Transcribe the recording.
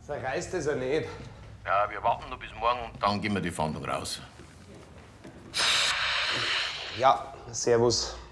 Zerreißt es ja nicht. Ja, wir warten noch bis morgen und dann gehen wir die Fahndung raus. Ja, servus.